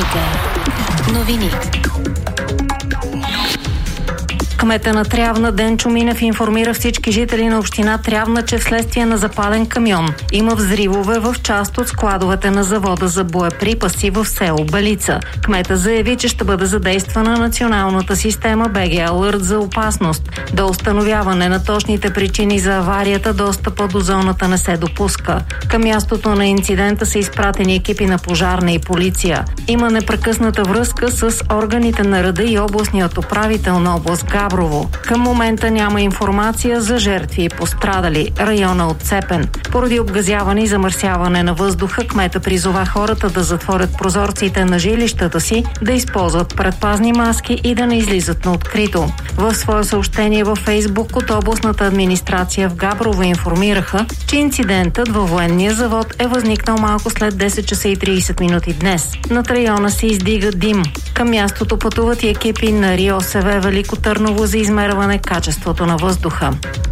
Вероника. Новини. Кметът на Трявна Денчо Минев информира всички жители на община Трявна, че вследствие на запален камион има взривове в част от складовете на завода за боеприпаси в село Белица. Кметът заяви, че ще бъде задействана националната система БГ Алърт за опасност. До установяване на точните причини за аварията достъпа до зоната не се допуска. Към мястото на инцидента са изпратени екипи на пожарна и полиция. Има непрекъсната връзка с органите на реда и областният управител на област Габрово. Към момента няма информация за жертви и пострадали. Района отцепен. Поради обгазяване и замърсяване на въздуха, кмета призова хората да затворят прозорците на жилищата си, да използват предпазни маски и да не излизат на открито. В свое съобщение във Фейсбук от областната администрация в Габрово информираха, че инцидентът във военния завод е възникнал малко след 10 часа и 30 минути днес. Над района се издига дим. Към мястото пътуват и екипи на РИОСВ Велико Търново за измерване качеството на въздуха.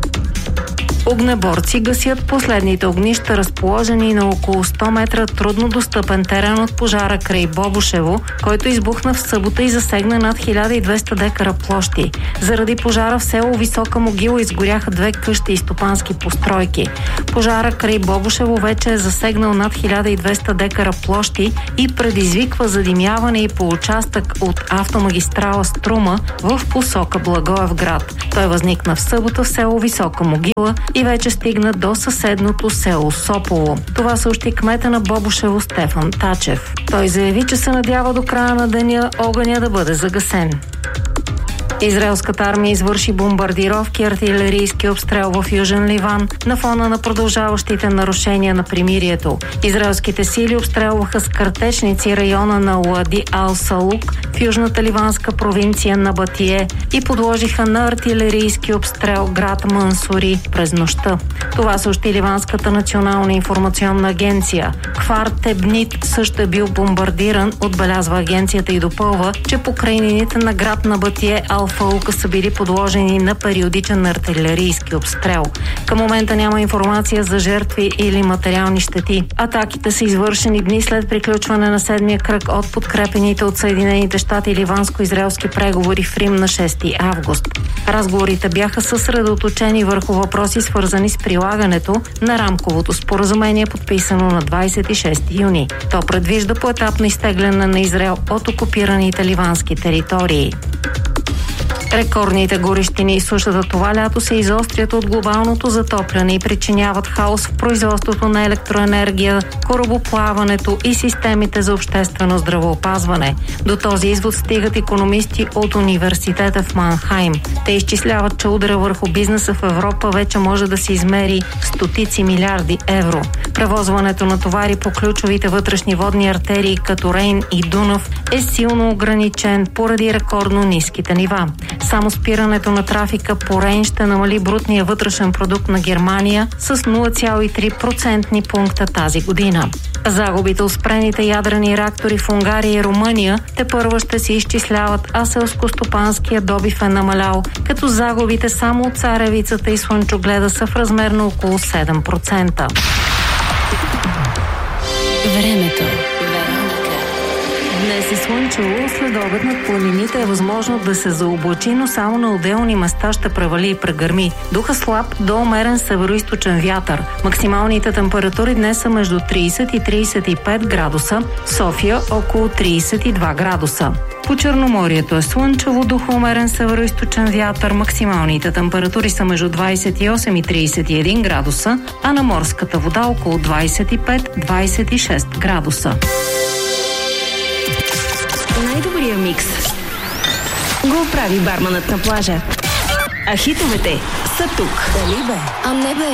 Огнеборци гасят последните огнища, разположени на около 100 метра трудно достъпен терен от пожара край Бобошево, който избухна в събота и засегна над 1200 декара площи. Заради пожара в село Висока могила изгоряха 2 къщи и стопански постройки. Пожара край Бобошево вече е засегнал над 1200 декара площи и предизвиква задимяване и по участък от автомагистрала Струма в посока Благоевград. Той възникна в събота в село Висока могила и вече стигна до съседното село Сополо. Това съобщи кмета на Бобошево Стефан Тачев. Той заяви, че се надява до края на деня огъня да бъде загасен. Израелската армия извърши бомбардировки и артилерийски обстрел в Южен Ливан на фона на продължаващите нарушения на примирието. Израелските сили обстрелваха с картечници района на Уади Ал-Салук в южната ливанска провинция Набатие и подложиха на артилерийски обстрел град Мансури през нощта. Това съобщи Ливанската национална информационна агенция. Кфар Тебнит също е бил бомбардиран, отбелязва агенцията и допълва, че покрайнините на град Набатие Ал-Фаука са били подложени на периодичен артилерийски обстрел. Към момента няма информация за жертви или материални щети. Атаките са извършени дни след приключване на 7-я кръг от подкрепените от Съединените щати ливанско-израелски преговори в Рим на 6 август. Разговорите бяха съсредоточени върху въпроси, свързани с прилагането на рамковото споразумение, подписано на 26 юни. То предвижда поетапно изтегляне на Израел от окупираните ливански територии. Рекордните горещини и сушата това лято се изострят от глобалното затопляне и причиняват хаос в производството на електроенергия, корабоплаването и системите за обществено здравеопазване. До този извод стигат икономисти от университета в Манхайм. Те изчисляват, че удара върху бизнеса в Европа вече може да се измери в стотици милиарди евро. Превозването на товари по ключовите вътрешни водни артерии като Рейн и Дунав е силно ограничен поради рекордно ниските нива. Само спирането на трафика по Рейн ще намали брутния вътрешен продукт на Германия с 0,3% пункта тази година. Загубите от спрените ядрени реактори в Унгария и Румъния тепърва ще се изчисляват, а селскостопанския добив е намалял, като загубите само от царевицата и слънчогледа са в размер на около 7%. Времето. Днес е слънчево, след обед над планините е възможно да се заоблачи, но само на отделни места ще превали и прегърми. Духа слаб до умерен североизточен вятър. Максималните температури днес са между 30 и 35 градуса, София около 32 градуса. По Черноморието е слънчево, духа умерен североизточен вятър. Максималните температури са между 28 и 31 градуса, а на морската вода около 25-26 градуса. Най-добрия микс го прави барманът на плажа. А хитовете са тук. Дали бе? А не бе.